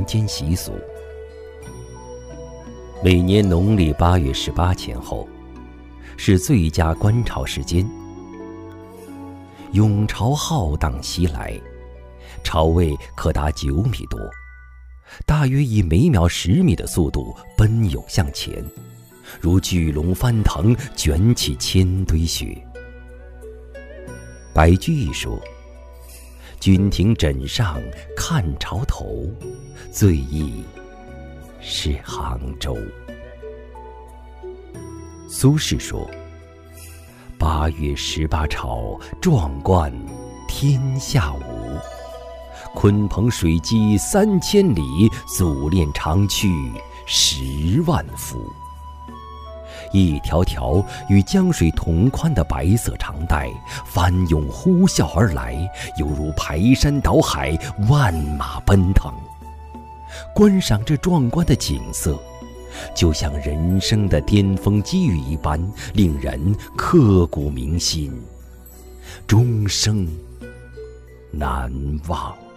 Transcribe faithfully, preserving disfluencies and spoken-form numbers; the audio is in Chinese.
间习俗。每年农历八月十八前后，是最佳观潮时间。涌潮浩荡袭来，潮位可达九米多，大约以每秒十米的速度奔涌向前，如巨龙翻腾，卷起千堆雪。白居易说：“君庭枕上看潮头，最忆是杭州。”苏轼说：“八月十八潮，壮观天下无。鲲鹏水击三千里，祖练长驱十万伏。”一条条与江水同宽的白色长带翻涌呼啸而来，犹如排山倒海，万马奔腾。观赏这壮观的景色，就像人生的巅峰机遇一般，令人刻骨铭心，终生难忘。